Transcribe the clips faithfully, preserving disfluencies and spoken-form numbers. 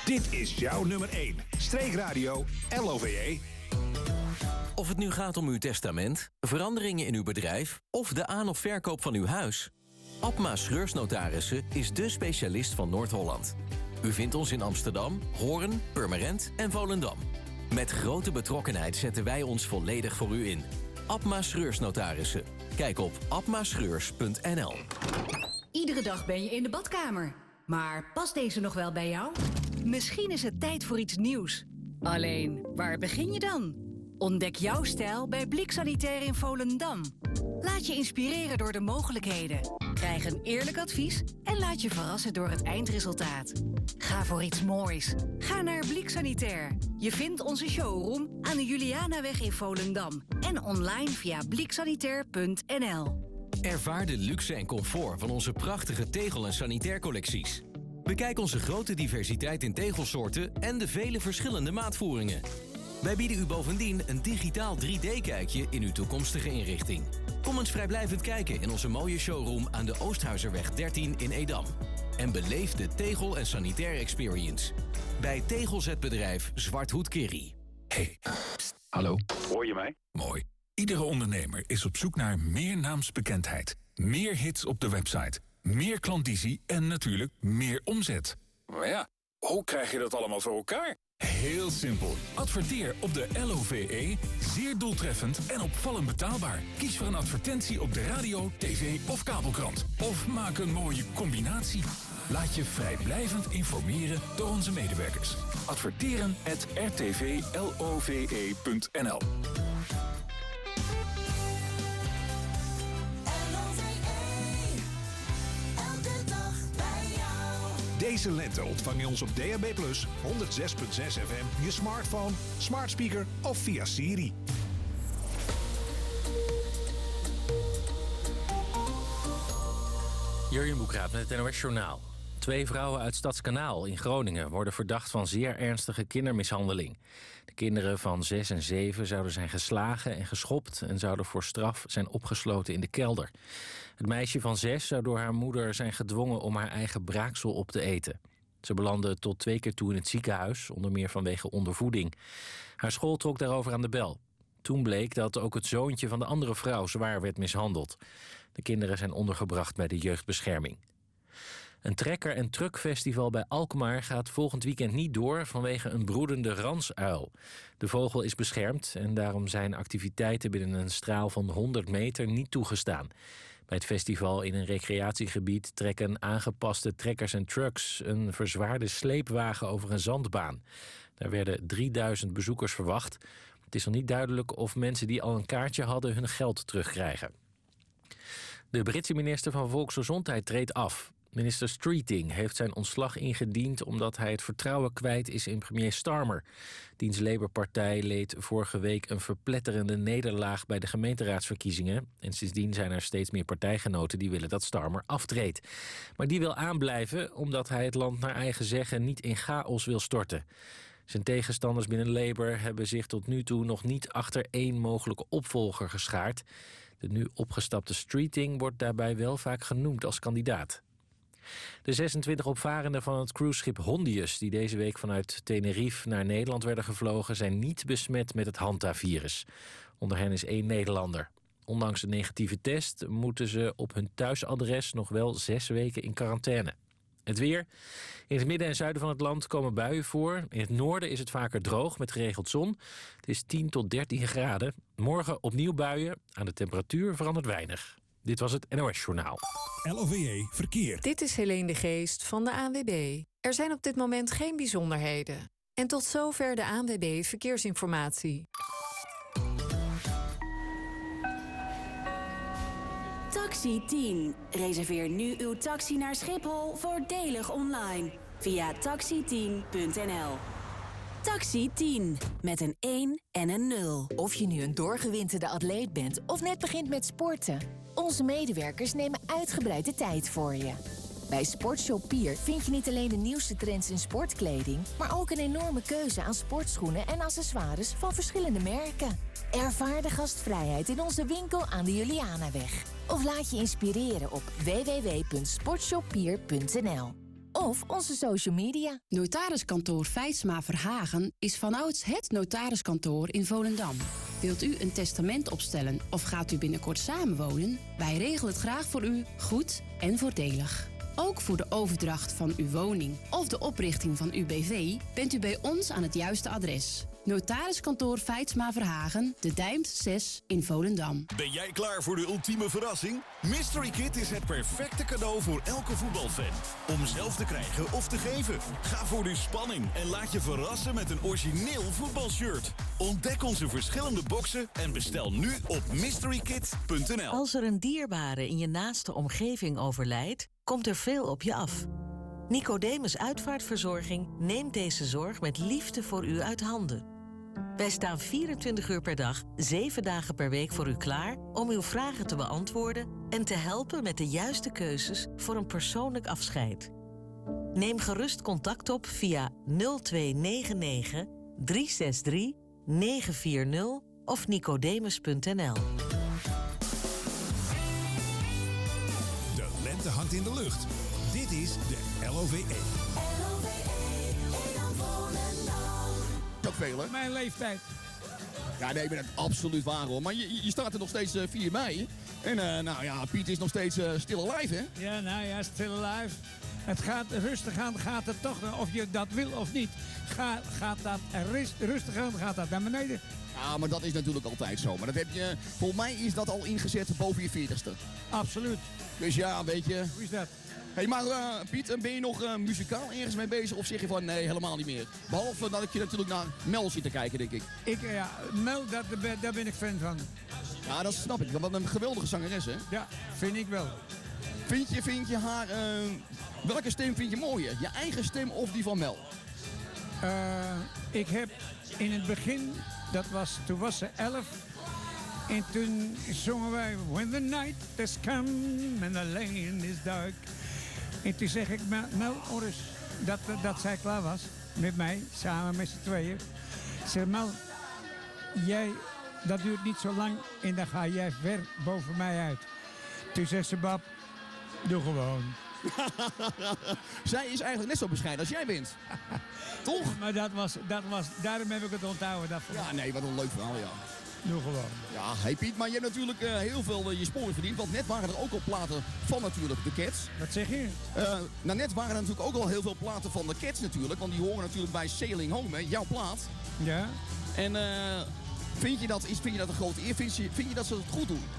Dit is jouw nummer één. Streekradio L O V E. Of het nu gaat om uw testament, veranderingen in uw bedrijf of de aan- of verkoop van uw huis. Abma Schreursnotarissen is dé specialist van Noord-Holland. U vindt ons in Amsterdam, Hoorn, Purmerend en Volendam. Met grote betrokkenheid zetten wij ons volledig voor u in. Abma Schreursnotarissen. Kijk op abma schreurs punt n l. Iedere dag ben je in de badkamer. Maar past deze nog wel bij jou? Misschien is het tijd voor iets nieuws. Alleen, waar begin je dan? Ontdek jouw stijl bij Bliek Sanitair in Volendam. Laat je inspireren door de mogelijkheden. Krijg een eerlijk advies en laat je verrassen door het eindresultaat. Ga voor iets moois. Ga naar Bliek Sanitair. Je vindt onze showroom aan de Julianaweg in Volendam. En online via bliek sanitair punt n l. Ervaar de luxe en comfort van onze prachtige tegel- en sanitaircollecties. Bekijk onze grote diversiteit in tegelsoorten en de vele verschillende maatvoeringen. Wij bieden u bovendien een digitaal drie D-kijkje in uw toekomstige inrichting. Kom eens vrijblijvend kijken in onze mooie showroom aan de Oosthuizerweg dertien in Edam. En beleef de tegel- en sanitair experience. Bij tegelzetbedrijf Zwarthoed Kerry. Hey, pst, hallo. Hoor je mij? Mooi. Iedere ondernemer is op zoek naar meer naamsbekendheid. Meer hits op de website. Meer klandizie en natuurlijk meer omzet. Maar ja, hoe krijg je dat allemaal voor elkaar? Heel simpel. Adverteer op de L O V E. Zeer doeltreffend en opvallend betaalbaar. Kies voor een advertentie op de radio, tv of kabelkrant. Of maak een mooie combinatie. Laat je vrijblijvend informeren door onze medewerkers. Adverteren at r t v l o v e punt n l. Deze lente ontvang je ons op D A B plus, honderd zes komma zes F M, je smartphone, smart speaker of via Siri. Jurjen Boekraat met het N O S Journaal. Twee vrouwen uit Stadskanaal in Groningen worden verdacht van zeer ernstige kindermishandeling. De kinderen van zes en zeven zouden zijn geslagen en geschopt en zouden voor straf zijn opgesloten in de kelder. Het meisje van zes zou door haar moeder zijn gedwongen om haar eigen braaksel op te eten. Ze belandde tot twee keer toe in het ziekenhuis, onder meer vanwege ondervoeding. Haar school trok daarover aan de bel. Toen bleek dat ook het zoontje van de andere vrouw zwaar werd mishandeld. De kinderen zijn ondergebracht bij de jeugdbescherming. Een trekker- en truckfestival bij Alkmaar gaat volgend weekend niet door vanwege een broedende ransuil. De vogel is beschermd en daarom zijn activiteiten binnen een straal van honderd meter niet toegestaan. Bij het festival in een recreatiegebied trekken aangepaste trekkers en trucks een verzwaarde sleepwagen over een zandbaan. Daar werden drieduizend bezoekers verwacht. Het is nog niet duidelijk of mensen die al een kaartje hadden hun geld terugkrijgen. De Britse minister van Volksgezondheid treedt af. Minister Streeting heeft zijn ontslag ingediend omdat hij het vertrouwen kwijt is in premier Starmer. Diens Labour-partij leed vorige week een verpletterende nederlaag bij de gemeenteraadsverkiezingen. En sindsdien zijn er steeds meer partijgenoten die willen dat Starmer aftreedt. Maar die wil aanblijven omdat hij het land naar eigen zeggen niet in chaos wil storten. Zijn tegenstanders binnen Labour hebben zich tot nu toe nog niet achter één mogelijke opvolger geschaard. De nu opgestapte Streeting wordt daarbij wel vaak genoemd als kandidaat. De zesentwintig opvarenden van het cruiseschip Hondius, die deze week vanuit Tenerife naar Nederland werden gevlogen, zijn niet besmet met het Hanta-virus. Onder hen is één Nederlander. Ondanks een negatieve test moeten ze op hun thuisadres nog wel zes weken in quarantaine. Het weer. In het midden en zuiden van het land komen buien voor. In het noorden is het vaker droog met geregeld zon. Het is tien tot dertien graden. Morgen opnieuw buien. Aan de temperatuur verandert weinig. Dit was het N O S Journaal. L O V E Verkeer. Dit is Helene de Geest van de A N W B. Er zijn op dit moment geen bijzonderheden. En tot zover de A N W B Verkeersinformatie. Taxi tien. Reserveer nu uw taxi naar Schiphol voordelig online. Via taxi tien punt n l. Taxi tien. Met een één en een nul. Of je nu een doorgewinterde atleet bent of net begint met sporten. Onze medewerkers nemen uitgebreid de tijd voor je. Bij Sportshop Pier vind je niet alleen de nieuwste trends in sportkleding, maar ook een enorme keuze aan sportschoenen en accessoires van verschillende merken. Ervaar de gastvrijheid in onze winkel aan de Julianaweg. Of laat je inspireren op w w w punt sportshoppier punt n l. of onze social media. Notariskantoor Feitsma Verhagen is vanouds het notariskantoor in Volendam. Wilt u een testament opstellen of gaat u binnenkort samenwonen? Wij regelen het graag voor u, goed en voordelig. Ook voor de overdracht van uw woning of de oprichting van uw B V bent u bij ons aan het juiste adres. Notariskantoor Feitsma Verhagen, De Dijmt zes in Volendam. Ben jij klaar voor de ultieme verrassing? Mystery Kit is het perfecte cadeau voor elke voetbalfan. Om zelf te krijgen of te geven. Ga voor de spanning en laat je verrassen met een origineel voetbalshirt. Ontdek onze verschillende boxen en bestel nu op mystery kit punt n l. Als er een dierbare in je naaste omgeving overlijdt, komt er veel op je af. Nicodemus Uitvaartverzorging neemt deze zorg met liefde voor u uit handen. Wij staan vierentwintig uur per dag, zeven dagen per week voor u klaar om uw vragen te beantwoorden en te helpen met de juiste keuzes voor een persoonlijk afscheid. Neem gerust contact op via nul twee negen negen, drie zes drie, negen vier nul of nicodemus punt n l. De lente hangt in de lucht. Dit is de L O V E. Ook veel, hè? Mijn leeftijd. Ja, nee, maar dat is absoluut waar, hoor. Maar je, je staat er nog steeds uh, vier mei. En uh, nou ja, Piet is nog steeds uh, stil alive, hè? Ja, nou ja, stil alive. Het gaat rustig aan, gaat het toch, of je dat wil of niet. Ga, gaat dat rust, rustig aan, gaat dat naar beneden. Ja, maar dat is natuurlijk altijd zo. Maar dat heb je, volgens mij is dat al ingezet boven je veertigste. Absoluut. Dus ja, weet je. Hoe is dat? Hé, hey, maar uh, Piet, ben je nog uh, muzikaal ergens mee bezig of zeg je van nee, helemaal niet meer? Behalve dat ik je natuurlijk naar Mel zit te kijken, denk ik. Ik, ja, Mel, dat, daar ben ik fan van. Ja, dat snap ik. Wat een geweldige zangeres, hè? Ja, vind ik wel. Vind je, vind je haar, uh, welke stem vind je mooier? Je eigen stem of die van Mel? Uh, ik heb in het begin, dat was, toen was ze elf. En toen zongen wij When the night has come and the lane is dark. En toen zeg ik, Mel, Oris, dat, dat zij klaar was met mij, samen met z'n tweeën. Ik zeg, Mel, jij, dat duurt niet zo lang en dan ga jij ver boven mij uit. Toen zegt ze, Bab, doe gewoon. Zij is eigenlijk net zo bescheiden als jij bent. Toch? Maar dat was, dat was, daarom heb ik het onthouden. Dat ja, nee, wat een leuk verhaal, ja. Doe gewoon. Ja, hey Piet, maar je hebt natuurlijk uh, heel veel uh, je sporen verdiend. Want net waren er ook al platen van natuurlijk de Cats. Wat zeg je? Uh, nou, net waren er natuurlijk ook al heel veel platen van de Cats natuurlijk. Want die horen natuurlijk bij Sailing Home, hè, jouw plaat. Ja. En uh, vind, je dat, is, vind je dat een grote eer? Vind je, vind je dat ze het goed doen?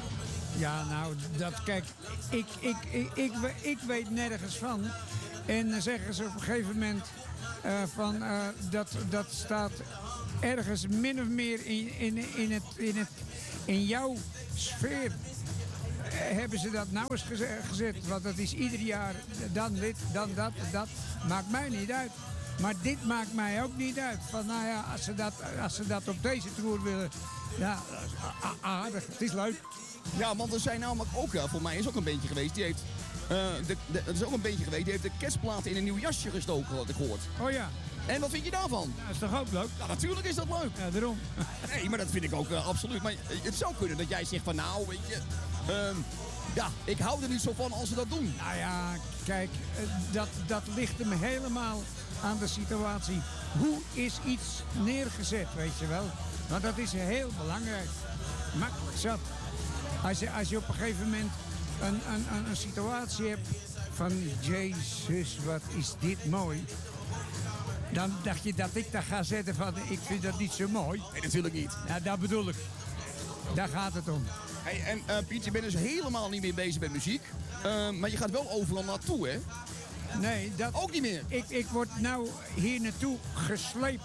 Ja, nou, dat, kijk, ik, ik, ik, ik, ik weet nergens van. En dan zeggen ze op een gegeven moment uh, van, uh, dat, dat staat ergens min of meer in, in, in, het, in, het, in jouw sfeer. Uh, hebben ze dat nou eens geze- gezet? Want dat is ieder jaar dan dit, dan dat, dat. Maakt mij niet uit. Maar dit maakt mij ook niet uit. Van, nou ja, als ze dat, als ze dat op deze toer willen, ja, aardig. Het is leuk. Ja, want er zijn namelijk ook, uh, voor mij is ook een bandje geweest, die heeft, uh, de, de, er is ook een bandje geweest, die heeft de kerstplaten in een nieuw jasje gestoken, had ik gehoord. Oh ja. En wat vind je daarvan? Ja, is toch ook leuk? Ja, natuurlijk is dat leuk. Ja, daarom. Nee, maar dat vind ik ook uh, absoluut. Maar het zou kunnen dat jij zegt van, nou, weet je, uh, ja, ik hou er niet zo van als ze dat doen. Nou ja, kijk, dat, dat ligt hem helemaal aan de situatie. Hoe is iets neergezet, weet je wel? Want dat is heel belangrijk. Makkelijk zat. Als je, als je op een gegeven moment een, een, een, een situatie hebt van Jezus, wat is dit mooi. Dan dacht je dat ik daar ga zetten van ik vind dat niet zo mooi. Nee, natuurlijk niet. Ja, dat bedoel ik. Daar gaat het om. Hey, en uh, Piet, je bent dus helemaal niet meer bezig met muziek. Uh, maar je gaat wel overal naartoe, hè? Nee, dat... Ook niet meer? Ik, ik word nou hier naartoe gesleept.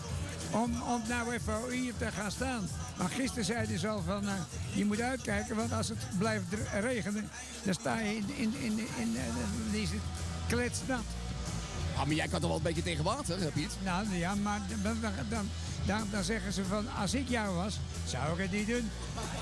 Om, om nou even hier te gaan staan. Maar gisteren zeiden ze al van, uh, je moet uitkijken, want als het blijft regenen, dan sta je in, in, in, in, in uh, is het kletsnat. Ah, maar jij kan toch wel een beetje tegen water, hè, Piet? Nou ja, maar dan, dan, dan, dan, dan zeggen ze van, als ik jou was, zou ik het niet doen.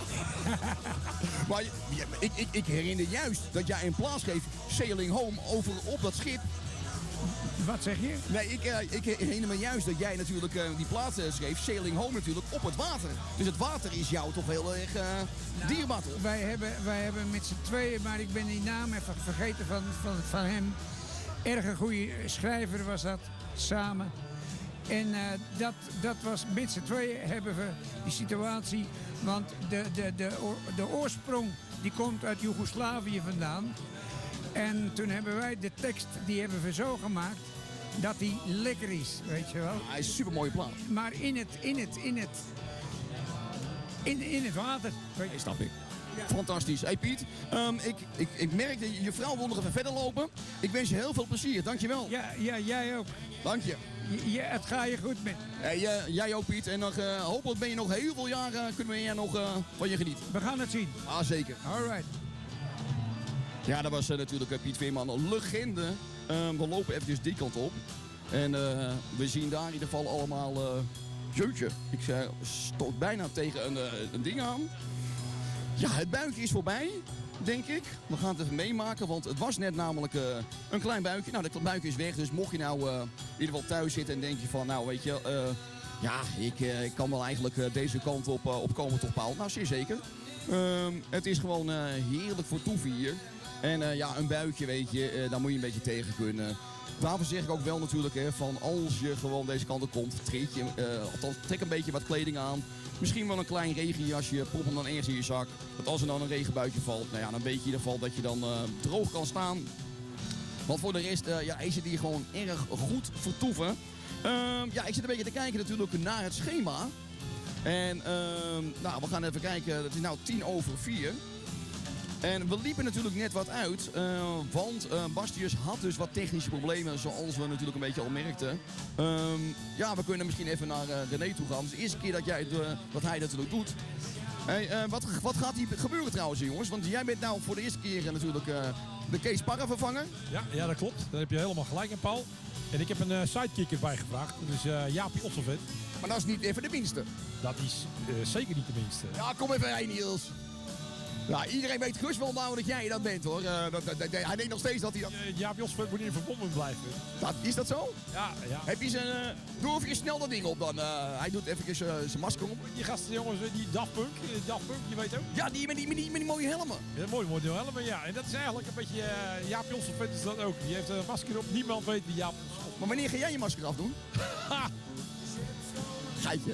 Maar ja, ik, ik, ik herinner juist dat jij in plaats geeft Sailing Home over op dat schip. Wat zeg je? Nee, ik, uh, ik herinner me juist dat jij natuurlijk uh, die plaat uh, schreef, Sailing Home natuurlijk, op het water. Dus het water is jou toch heel erg uh, nou, dierbaar. Wij hebben, wij hebben met z'n tweeën, maar ik ben die naam even vergeten van, van, van hem. erg een goede schrijver was dat, samen. En uh, dat, dat was, met z'n tweeën hebben we die situatie. Want de, de, de, de oorsprong die komt uit Joegoslavië vandaan. En toen hebben wij de tekst, die hebben we zo gemaakt, dat die lekker is, weet je wel. Ja, hij is een supermooie plaat. Maar in het, in het, in het, in, in het water. Weet je. Snap ik. Ja. Fantastisch. Hey Piet, um, ik, ik, ik merk dat je, je vrouw wil nog even verder lopen. Ik wens je heel veel plezier. Dankjewel. Ja, ja, jij ook. Dank je. Ja, het gaat je goed met. Hey, uh, jij ook Piet. En nog, uh, hopelijk ben je nog heel veel jaren, kunnen we hier nog uh, van je genieten. We gaan het zien. Ah, zeker. Alright. Ja, dat was uh, natuurlijk uh, Piet Veerman, een legende. Um, we lopen eventjes die kant op. En uh, we zien daar in ieder geval allemaal... Uh, jeutje, ik uh, stoot bijna tegen een, uh, een ding aan. Ja, het buikje is voorbij, denk ik. We gaan het even meemaken, want het was net namelijk uh, een klein buikje. Nou, dat buikje is weg, dus mocht je nou uh, in ieder geval thuis zitten en denk je van... Nou, weet je, uh, ja, ik, uh, ik kan wel eigenlijk uh, deze kant op, uh, op komen tot paal. Nou, zeer zeker. Um, het is gewoon uh, heerlijk voor toeven hier. En uh, ja, een buikje, weet je, uh, daar moet je een beetje tegen kunnen. Daarvoor zeg ik ook wel natuurlijk, hè, van als je gewoon deze kant op komt, trek, je, uh, althans, trek een beetje wat kleding aan. Misschien wel een klein regenjasje, prop hem dan ergens in je zak. Dat als er dan een regenbuitje valt, nou ja, dan weet je in ieder geval dat je dan uh, droog kan staan. Want voor de rest uh, ja, is het hier gewoon erg goed vertoeven. Uh, ja, ik zit een beetje te kijken natuurlijk naar het schema. En uh, nou, we gaan even kijken, het is nou tien over vier. En we liepen natuurlijk net wat uit, uh, want uh, Bastius had dus wat technische problemen, zoals we natuurlijk een beetje al merkten. Um, ja, we kunnen misschien even naar uh, René toe gaan. Het is de eerste keer dat, jij, uh, dat hij natuurlijk doet. Hey, uh, wat, wat gaat hier gebeuren trouwens, jongens? Want jij bent nou voor de eerste keer uh, natuurlijk uh, de Kees Parra vervangen. Ja, ja, dat klopt. Daar heb je helemaal gelijk in, Paul. En ik heb een uh, sidekick erbij gevraagd. Dat is uh, Jaapie Osselvet. Maar dat is niet even de minste. Dat is uh, zeker niet de minste. Ja, kom even heen, Niels. Ja, iedereen weet gerust wel nou dat jij dat bent, hoor. Uh, dat, dat, dat, hij denkt nog steeds dat hij dat... Uh, Jaapie Osselvet moet hier verbonden blijven. Dat, is dat zo? Ja, ja. Heb je zijn... Uh, doe even snel dat ding op dan. Uh, hij doet even uh, zijn masker op. Die gasten, jongens, die Daft Punk, Daft Punk, je weet ook. Ja, die met die, met die, met die mooie helmen. Ja, mooie mooie helmen, ja. En dat is eigenlijk een beetje... Uh, Jaapie Osselvet is dat ook. Die heeft een masker op. Niemand weet wie Jaapie Osselvet. Maar wanneer ga jij je masker afdoen? Geitje.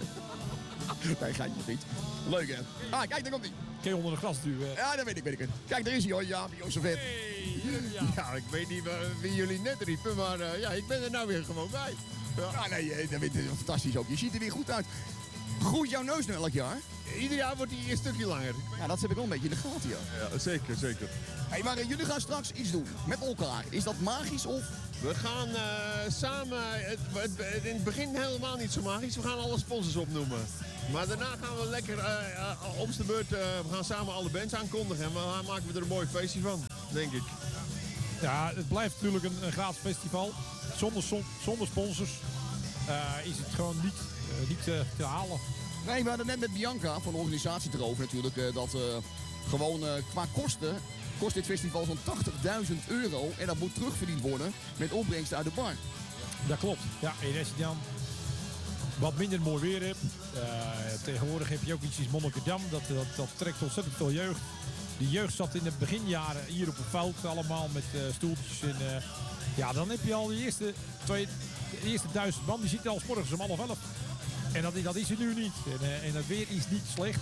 Nee, geitje niet. Leuk, hè? Ah, kijk, daar komt hij. Kun je onder de gras duwen? Ja, dat weet ik, weet ik. Kijk, daar is hij, hoor. Ja, Osselvet. Hey, ja. ja, ik weet niet wie jullie net riepen, maar uh, ja, ik ben er nou weer gewoon bij. Ja, ja nee, dat is fantastisch ook. Je ziet er weer goed uit. Groeit jouw neus nu elk jaar? Ieder jaar wordt hij een stukje langer. Ja, dat heb ik wel een beetje in de gaten, ja. Ja, zeker, zeker. Hey, maar uh, jullie gaan straks iets doen met elkaar. Is dat magisch of... We gaan uh, samen, het, het, het, in het begin helemaal niet zo magisch, we gaan alle sponsors opnoemen. Maar daarna gaan we lekker uh, uh, op de beurt, uh, we gaan samen alle bands aankondigen en dan maken we er een mooi feestje van, denk ik. Ja, het blijft natuurlijk een, een gratis festival. Zonder, zonder sponsors uh, is het gewoon niet, uh, niet uh, te halen. Nee, we hadden net met Bianca van de organisatie erover natuurlijk, uh, dat uh, gewoon uh, qua kosten... kost dit festival zo'n tachtigduizend euro en dat moet terugverdiend worden met opbrengsten uit de bar. Dat klopt. Ja, en als je dan wat minder mooi weer hebt. Uh, tegenwoordig heb je ook iets als Monnikendam. Dat, dat, dat trekt ontzettend veel jeugd. Die jeugd zat in de beginjaren hier op het veld allemaal met uh, stoeltjes. En, uh, ja, dan heb je al de eerste, twee, de eerste duizend man. Die zitten al 's morgens om half elf. En dat, dat is het nu niet. En, uh, en het weer is niet slecht.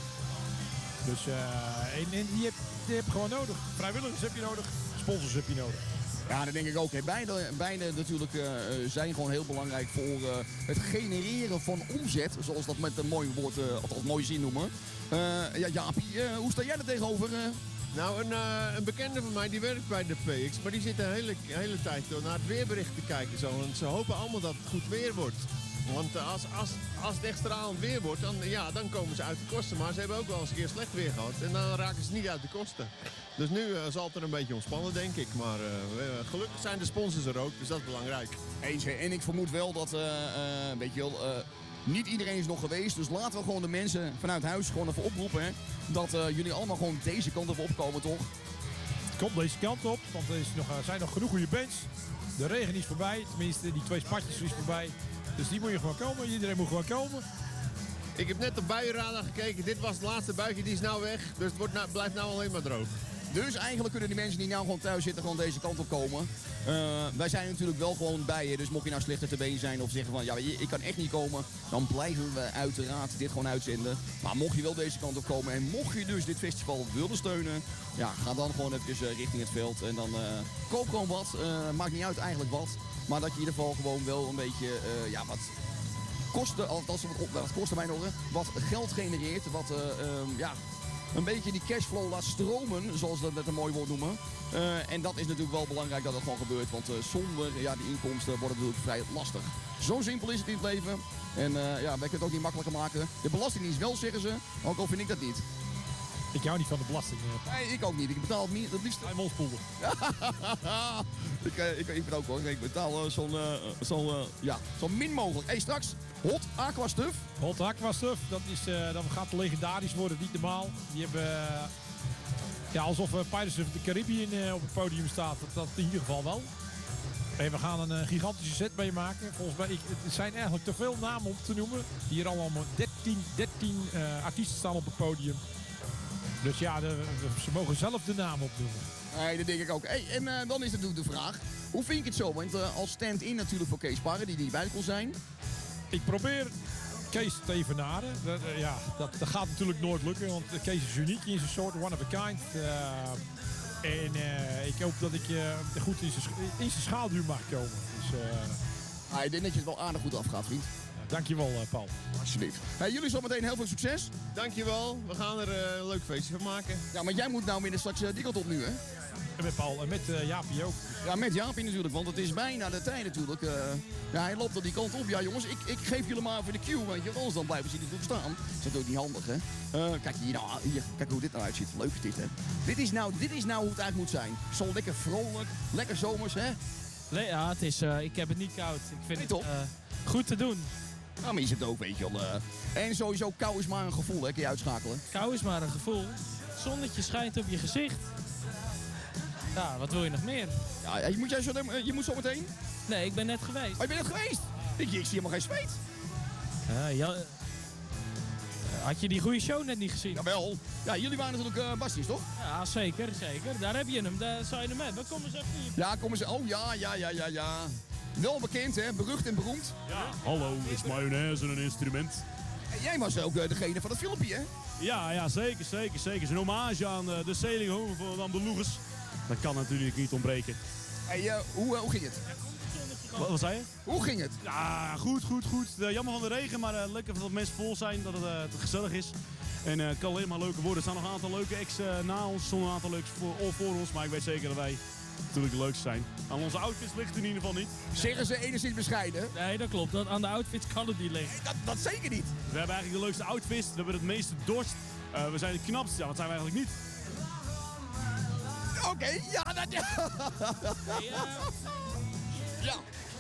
Dus uh, en, en die heb je hebt gewoon nodig. Vrijwilligers heb je nodig, sponsors heb je nodig. Ja, dat denk ik ook. Hey, beide, beide natuurlijk uh, zijn gewoon heel belangrijk voor uh, het genereren van omzet. Zoals dat met een mooi woord, uh, althans mooie zin noemen. Uh, ja, Jaapie, uh, hoe sta jij er tegenover? Uh? Nou, een, uh, een bekende van mij die werkt bij de P X. Maar die zit de hele, hele tijd naar het weerbericht te kijken. Zo. En ze hopen allemaal dat het goed weer wordt. Want uh, als, als, als het echt stralend weer wordt, dan, ja, dan komen ze uit de kosten. Maar ze hebben ook wel eens een keer slecht weer gehad. En dan raken ze niet uit de kosten. Dus nu uh, zal het er een beetje ontspannen, denk ik. Maar uh, gelukkig zijn de sponsors er ook, dus dat is belangrijk. Eens, en ik vermoed wel dat, uh, uh, weet je wel, uh, niet iedereen is nog geweest. Dus laten we gewoon de mensen vanuit huis gewoon even oproepen. Hè, dat uh, jullie allemaal gewoon deze kant even opkomen, toch? Kom deze kant op, want er is nog, uh, zijn nog genoeg goede bands. De regen is voorbij, tenminste die twee spatjes is voorbij. Dus die moet je gewoon komen, iedereen moet gewoon komen. Ik heb net op buienradar gekeken, dit was het laatste buikje, die is nou weg. Dus het wordt nou, blijft nou alleen maar droog. Dus eigenlijk kunnen die mensen die nou gewoon thuis zitten gewoon deze kant op komen. Uh, wij zijn natuurlijk wel gewoon bij je. Dus mocht je nou slechter te been zijn of zeggen van ja, ik kan echt niet komen. Dan blijven we uiteraard dit gewoon uitzenden. Maar mocht je wel deze kant op komen en mocht je dus dit festival willen steunen. Ja, ga dan gewoon even uh, richting het veld. En dan uh, koop gewoon wat. Uh, maakt niet uit eigenlijk wat. Maar dat je in ieder geval gewoon wel een beetje uh, ja, wat kosten. Althans, wat, wat kosten mij nog. Wat geld genereert. Wat uh, uh, ja... een beetje die cashflow laat stromen, zoals we dat net een mooi woord noemen. Uh, en dat is natuurlijk wel belangrijk dat dat gewoon gebeurt. Want uh, zonder ja, die inkomsten wordt het natuurlijk vrij lastig. Zo simpel is het in het leven. En uh, ja, wij kunnen het ook niet makkelijker maken. De belastingdienst wel, zeggen ze. Ook al vind ik dat niet. Ik hou niet van de belasting. Nee, ik ook niet. Ik betaal het, niet, het liefst... Hij molspoelen. ik, uh, ik, ik ben ook hoor. Ik betaal uh, zo'n uh, zo, uh, ja, zo min mogelijk. Hey, straks Hot Aqua Stuff. Hot Aqua Stuff, dat, is, uh, dat gaat legendarisch worden, niet normaal. Die hebben, uh, ja, alsof uh, Pirates of the Caribbean uh, op het podium staat, dat, dat in ieder geval wel. En we gaan een uh, gigantische set meemaken. Volgens mij, ik, het zijn eigenlijk te veel namen om te noemen. Hier allemaal dertien, dertien uh, artiesten staan op het podium. Dus ja, de, de, ze mogen zelf de naam opnoemen. Nee, dat denk ik ook. Hey, en uh, dan is natuurlijk de vraag, hoe vind je het zo? Want uh, als stand-in natuurlijk voor Kees Parren, die niet bij kon zijn. Ik probeer Kees te evenaren. Dat, uh, ja, dat, dat gaat natuurlijk nooit lukken, want Kees is uniek in zijn soort, one of a kind. Uh, en uh, ik hoop dat ik uh, goed in zijn schaduw mag komen. Dus, uh... ah, ik denk dat je het wel aardig goed afgaat, vriend. Ja, dankjewel, uh, Paul. Alsjeblieft. Hey, jullie zometeen heel veel succes. Dankjewel. We gaan er uh, een leuk feestje van maken. Ja, maar jij moet nou weer straks uh, die kant op nu, hè? En met Paul en met uh, Jaapie ook. Ja, met Jaapie natuurlijk, want het is bijna de tijd natuurlijk. Uh, ja, hij loopt er die kant op. Ja, jongens, ik, ik geef jullie maar even de cue, weet je. Want anders dan blijven ze natuurlijk staan. Dat is natuurlijk niet handig, hè. Uh, kijk hier nou, hier, kijk hoe dit nou uitziet. Leuk is dit, hè. Dit is nou, dit is nou hoe het eigenlijk moet zijn. Zo lekker vrolijk, lekker zomers, hè. Nee, ja, het is, uh, ik heb het niet koud. Ik vind nee, het uh, goed te doen. Nou, maar je zit ook, weet je wel. Uh, en sowieso, kou is maar een gevoel, hè. Kun je uitschakelen. Kou is maar een gevoel. Het zonnetje schijnt op je gezicht. Ja, wat wil je nog meer? Ja, je moet, jij zo, je moet zo meteen? Nee, ik ben net geweest. Oh, je bent net geweest? Ik, ik zie helemaal geen zweet. Uh, ja, uh, had je die goede show net niet gezien? Jawel. Ja, jullie waren natuurlijk uh, Basties, toch? Ja, zeker, zeker. Daar heb je hem, daar zou je hem hebben. Kom eens even hier. Ja, kom eens. Oh, ja, ja, ja, ja, ja. Wel bekend, hè? Berucht en beroemd. Ja. Hallo, is mayonaise een instrument? En jij was ook uh, degene van het filmpje, hè? Ja, ja, zeker, zeker, zeker. Het is een hommage aan uh, de Sailing Home van de Loegers. Dat kan natuurlijk niet ontbreken. Hey, uh, hoe, uh, hoe ging het? Wat, wat zei je? Hoe ging het? Ja, goed, goed, goed. Uh, jammer van de regen, maar uh, lekker dat mensen vol zijn, dat het, uh, het gezellig is. En uh, het kan alleen maar leuker worden. Er staan nog een aantal leuke acts uh, na ons, zonder een aantal leuke voor, all voor ons. Maar ik weet zeker dat wij natuurlijk de leukste zijn. Aan onze outfits ligt het in ieder geval niet. Zeggen ze enigszins bescheiden? Nee, dat klopt. Dat, aan de outfits kan het niet liggen. Nee, dat, dat zeker niet. We hebben eigenlijk de leukste outfits. We hebben het meeste dorst. Uh, we zijn het knapst. Ja, wat zijn we eigenlijk niet? Oké, okay, ja, dat ja. Hey, uh, ja.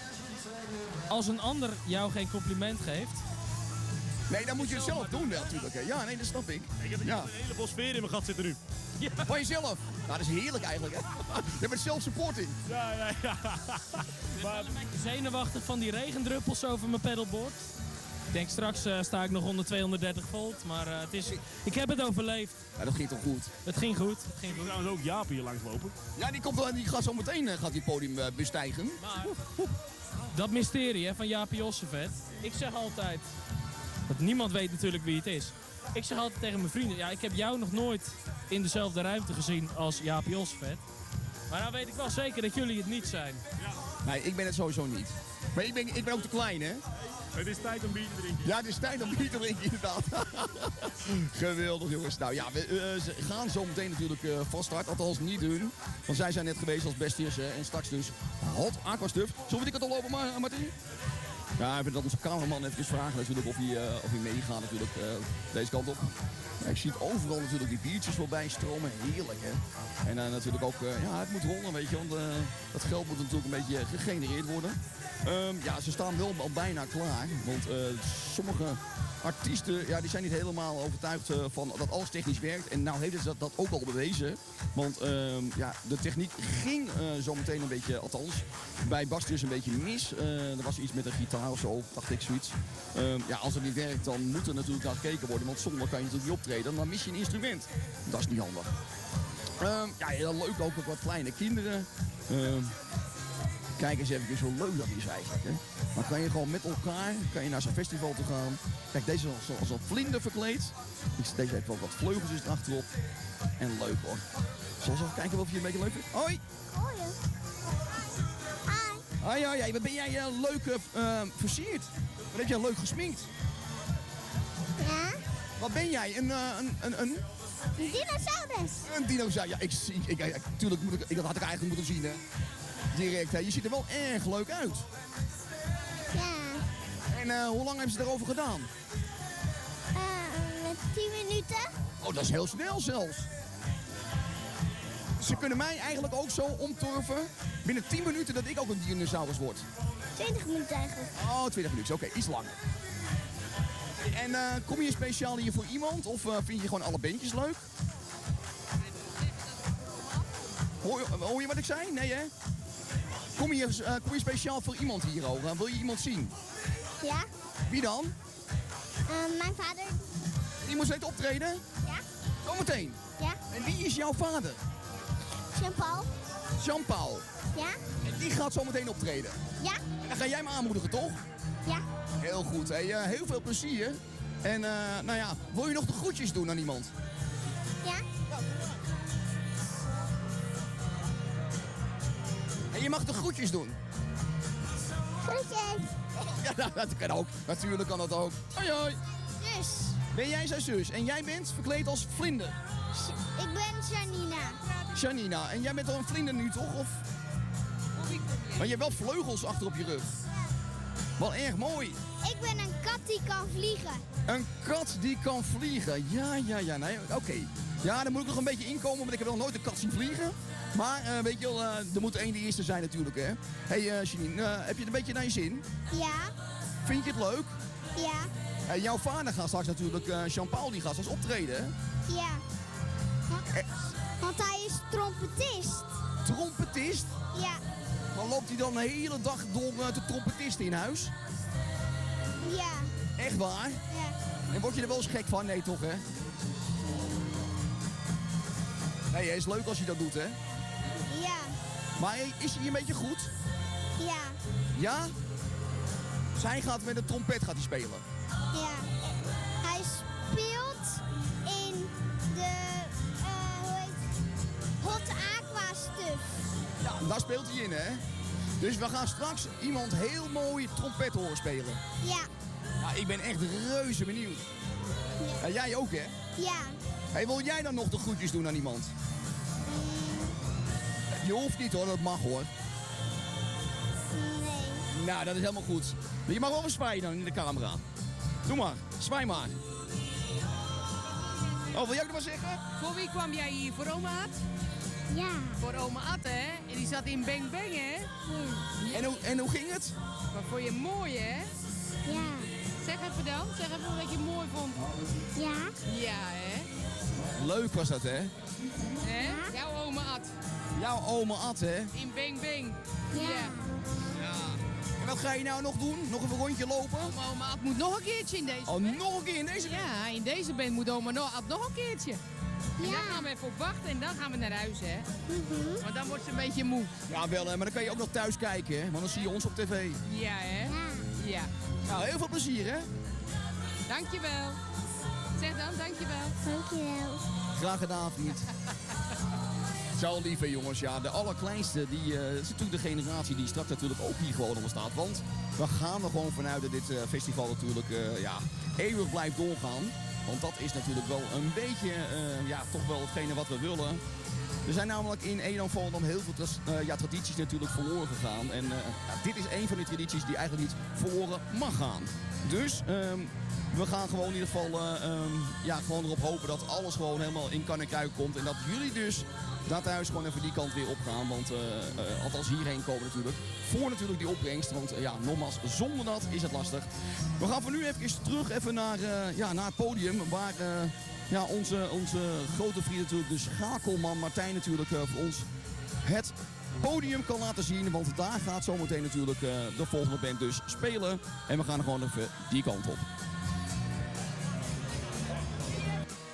Als een ander jou geen compliment geeft. Nee, dan moet je het zelf doen natuurlijk. Ja, nee, dat snap ik. Ik heb ja. een heleboel sfeer in mijn gat zitten nu. Ja. Van jezelf? Nou, dat is heerlijk eigenlijk. Hè? Je bent zelf-supporting. Ja, ja, ja. Ik ben wel een beetje zenuwachtig van die regendruppels over mijn pedalboard. Ik denk straks uh, sta ik nog onder tweehonderddertig volt, maar uh, het is, ik heb het overleefd. Ja, dat ging toch goed? Het ging goed. Het ging goed. Trouwens ook Jaap hier langs lopen. Ja, die, komt, die gaat zo meteen uh, gaat die podium uh, bestijgen. Maar dat mysterie hè, van Jaapie Ossenvet. Ik zeg altijd, want niemand weet natuurlijk wie het is. Ik zeg altijd tegen mijn vrienden, ja, ik heb jou nog nooit in dezelfde ruimte gezien als Jaapie Ossenvet. Maar nou weet ik wel zeker dat jullie het niet zijn. Ja. Nee, ik ben het sowieso niet. Maar ik ben, ik ben ook te klein, hè? Het is tijd om bier te drinken. Ja, het is tijd om bier te drinken, inderdaad. Geweldig, jongens. Nou ja, we uh, ze gaan zo meteen natuurlijk uh, van start. Althans, niet hun. Want zij zijn net geweest als bestiers. Uh, en straks dus Hot Aqua Stuff. Zullen we die kant al lopen, maar, Martin? Ja, ik vind dat onze cameraman even vragen natuurlijk of hij, uh, of hij meegaat natuurlijk uh, deze kant op. Ja, je ziet overal natuurlijk die biertjes voorbij stromen. Heerlijk, hè? En uh, natuurlijk ook, uh, ja, het moet rollen, weet je. Want uh, dat geld moet natuurlijk een beetje gegenereerd worden. Um, ja, ze staan wel al bijna klaar. Want uh, sommige artiesten, ja, die zijn niet helemaal overtuigd uh, van dat alles technisch werkt. En nou heeft ze dat, dat ook al bewezen. Want uh, ja, de techniek ging uh, zo meteen een beetje, althans, bij Bastius een beetje mis. Uh, er was iets met een gitaar of zo, dacht ik zoiets. Uh, ja, als het niet werkt, dan moet er natuurlijk naar gekeken worden. Want zonder kan je natuurlijk niet optreden. Dan mis je een instrument. Dat is niet handig. Um, ja, heel leuk ook, ook wat kleine kinderen. Um, kijk eens even hoe leuk dat is eigenlijk. Hè? Dan kan je gewoon met elkaar kan je naar zo'n festival toe gaan. Kijk, deze is als, als een vlinder verkleed. Deze heeft wel wat vleugels achterop. En leuk hoor. Zal eens even kijken of je het een beetje leuk vindt. Hoi! Hoi! Hoi, hoi, hoi. Wat ben jij uh, leuk uh, versierd? Wat heb jij leuk gesminkt? Ja? Wat ben jij? Een, uh, een, een, een... Een dinosaurus. Een dinosaurus. Ja, ik zie. Ik, ik, tuurlijk moet ik, ik. Dat had ik eigenlijk moeten zien, hè? Direct, hè? Je ziet er wel erg leuk uit. Ja. En uh, hoe lang hebben ze erover gedaan? Uh, met tien minuten. Oh, dat is heel snel zelfs. Ze kunnen mij eigenlijk ook zo omturven binnen tien minuten dat ik ook een dinosaurus word. twintig minuten eigenlijk. Oh, twintig minuten. Oké, okay, iets langer. En uh, kom je speciaal hier voor iemand of uh, vind je gewoon alle bandjes leuk? Hoor je, hoor je wat ik zei? Nee, hè? Kom je, uh, kom je speciaal voor iemand hier ook? Wil je iemand zien? Ja. Wie dan? Uh, mijn vader. Die moet steeds optreden? Ja. Zometeen? Ja. En wie is jouw vader? Jean-Paul. Jean-Paul? Ja. En die gaat zometeen optreden? Ja. En dan ga jij me aanmoedigen, toch? Ja. Heel goed. Hey, uh, heel veel plezier. En uh, nou ja, wil je nog de groetjes doen aan iemand? Ja. En je mag de groetjes doen. Groetjes. Ja, dat kan ook. Natuurlijk kan dat ook. Hoi, hoi. Zus. Ben jij zijn zus? En jij bent verkleed als vlinder? Ik ben Janina. Janina. En jij bent al een vlinder nu, toch? Of? Maar je hebt wel vleugels achter op je rug. Wel erg mooi. Ik ben een kat die kan vliegen. Een kat die kan vliegen. Ja, ja, ja. Nee, oké. Okay. Ja, dan moet ik nog een beetje inkomen, want ik heb nog nooit een kat zien vliegen. Maar uh, weet je wel, uh, er moet één de eerste zijn natuurlijk, hè. Hé, hey, uh, Janine, uh, heb je het een beetje naar je zin? Ja. Vind je het leuk? Ja. Uh, jouw vader gaat straks natuurlijk, uh, Jean-Paul, die gaat straks optreden, hè? Ja. Want, eh. want hij is trompetist. Trompetist? Ja. Dan loopt hij dan de hele dag door uh, te trompetisten in huis? Ja. Echt waar? Ja. En word je er wel eens gek van? Nee, toch, hè? Nee, het is leuk als je dat doet, hè? Ja. Maar is hij een beetje goed? Ja. Ja? Zij gaat met een trompet gaat hij spelen? Ja. Hij speelt in de, uh, hoe heet Hot Aqua Stuff. Ja, daar speelt hij in, hè? Dus we gaan straks iemand heel mooi trompet horen spelen. Ja. Ja, ik ben echt reuze benieuwd. Ja. En jij ook, hè? Ja. Hey, wil jij dan nog de groetjes doen aan iemand? Mm. Je hoeft niet hoor, dat mag hoor. Nee. Nou, dat is helemaal goed. Je mag wel even zwaaien dan in de camera. Doe maar, zwaai maar. Oh, wil jij ook nog wat zeggen? Voor wie kwam jij hier? Voor oma Ad? Ja. Voor oma Ad, hè? En die zat in Bang Bang, hè? Ja. En, hoe, en hoe ging het? Wat vond je mooi, hè? Ja. Zeg even dan. Zeg even wat je mooi vond. Ja. Ja, hè? Leuk was dat, hè? Hè? Ja. Jouw oma Ad. Jouw oma Ad, hè? In Bang Bang. Ja. Ja. Ja. En wat ga je nou nog doen? Nog even een rondje lopen? Oma, oma Ad moet nog een keertje in deze Oh, band. Nog een keer in deze band? Ja, in deze band moet oma Ad nog een keertje. En ja. dan gaan we even op wachten en dan gaan we naar huis, hè? Mm-hmm. Want dan wordt ze een beetje moe. Ja, wel, hè? Maar dan kan je ook nog thuis kijken, hè? Want dan zie je ons op tv. Ja, hè? Ja. Ja. Nou, heel veel plezier, hè? Dankjewel. Zeg dan, dankjewel. Dankjewel. Graag gedaan, vriend. Zo lief, hè, jongens. Ja, de allerkleinste, die uh, is natuurlijk de generatie die straks natuurlijk ook hier gewoon onder staat. Want we gaan er gewoon vanuit dat dit uh, festival natuurlijk uh, ja, eeuwig blijft doorgaan. Want dat is natuurlijk wel een beetje, uh, ja, toch wel hetgene wat we willen. Er zijn namelijk in Edam-Volendam heel veel uh, ja, tradities natuurlijk verloren gegaan. En uh, ja, dit is een van die tradities die eigenlijk niet verloren mag gaan. Dus um, we gaan gewoon in ieder geval uh, um, ja, gewoon erop hopen dat alles gewoon helemaal in kan en kruik komt. En dat jullie dus daar thuis gewoon even die kant weer opgaan. Want uh, uh, althans hierheen komen natuurlijk. Voor natuurlijk die opbrengst. Want uh, ja, nogmaals, zonder dat is het lastig. We gaan voor nu even terug even naar, uh, ja, naar het podium. Waar uh, ja, onze, onze grote vriend natuurlijk, de schakelman Martijn natuurlijk uh, voor ons het podium kan laten zien. Want daar gaat zometeen natuurlijk uh, de volgende band dus spelen. En we gaan er gewoon even die kant op.